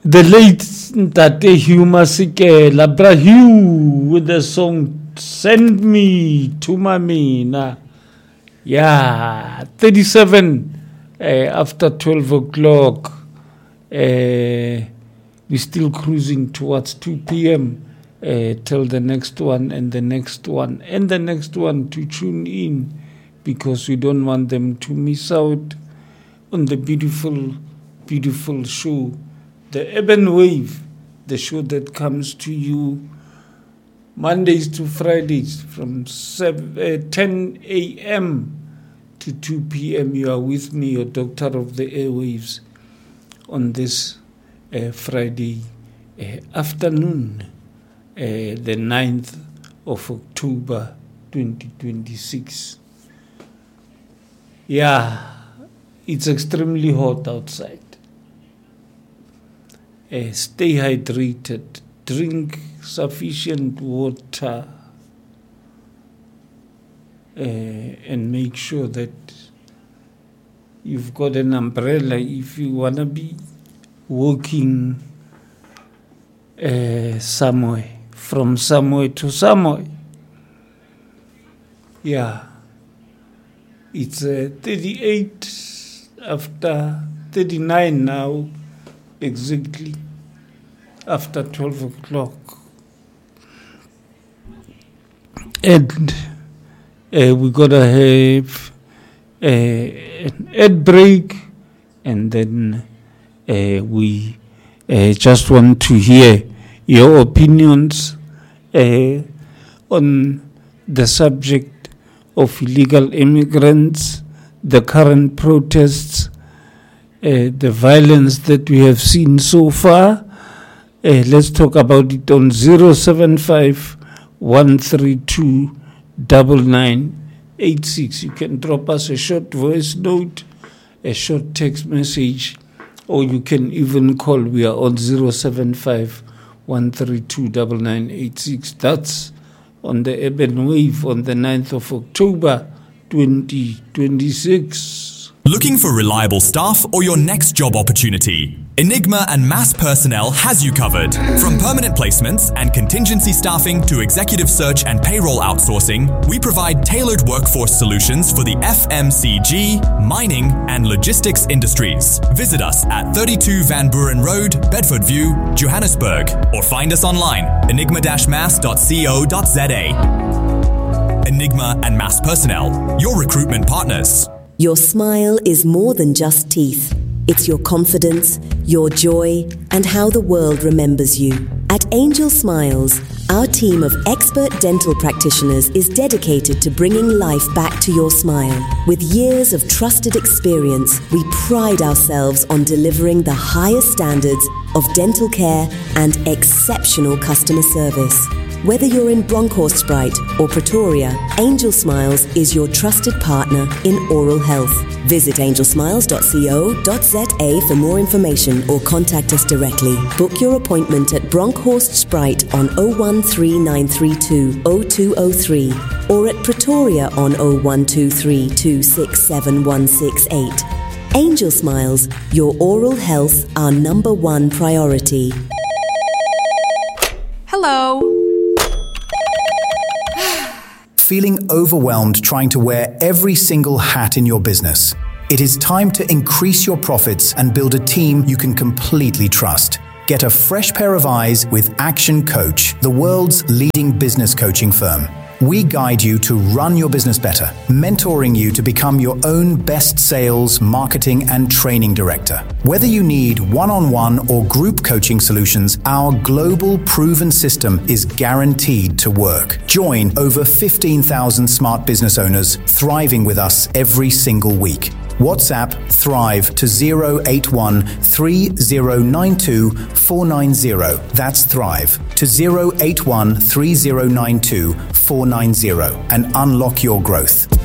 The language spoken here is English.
the late Tate Hugh Masekela, Bra Hugh, with the song Send Me to Mamina. Yeah, 37 after 12 o'clock. We're still cruising towards 2 p.m. Till the next one and the next one and the next one to tune in, because we don't want them to miss out on the beautiful, beautiful show, the Urban Wave, the show that comes to you Mondays to Fridays from 10 a.m. to 2 p.m. You are with me, your doctor of the airwaves, on this Friday afternoon, the 9th of October 2026. Yeah, it's extremely hot outside. Stay hydrated, drink sufficient water, and make sure that you've got an umbrella if you want to be walking somewhere, from somewhere to somewhere. Yeah, it's 38 after 39 now, exactly after 12 o'clock. And we're going to have an ad break, and then we just want to hear your opinions on the subject of illegal immigrants, the current protests, the violence that we have seen so far. Let's talk about it on 075-132-9986. You can drop us a short voice note, a short text message, or you can even call. We are on 075-132-9986. That's on the Urban Wave on the 9th of October 2026. Looking for reliable staff or your next job opportunity? Enigma and Mass Personnel has you covered. From permanent placements and contingency staffing to executive search and payroll outsourcing, we provide tailored workforce solutions for the FMCG, mining and logistics industries. Visit us at 32 Van Buren Road, Bedford View, Johannesburg, or find us online, enigma-mass.co.za. Enigma and Mass Personnel, your recruitment partners. Your smile is more than just teeth. It's your confidence, your joy, and how the world remembers you. At Angel Smiles, our team of expert dental practitioners is dedicated to bringing life back to your smile. With years of trusted experience, we pride ourselves on delivering the highest standards of dental care and exceptional customer service. Whether you're in Bronkhorstspruit or Pretoria, Angel Smiles is your trusted partner in oral health. Visit angelsmiles.co.za for more information or contact us directly. Book your appointment at Bronkhorstspruit on 013932 0203 or at Pretoria on 0123 267 168. Angel Smiles, your oral health, our number one priority. Hello. Feeling overwhelmed trying to wear every single hat in your business? It is time to increase your profits and build a team you can completely trust. Get a fresh pair of eyes with Action Coach, the world's leading business coaching firm. We guide you to run your business better, mentoring you to become your own best sales, marketing, and training director. Whether you need one-on-one or group coaching solutions, our global proven system is guaranteed to work. Join over 15,000 smart business owners thriving with us every single week. WhatsApp Thrive to 081 3092 490. That's Thrive to 081 3092 490 and unlock your growth.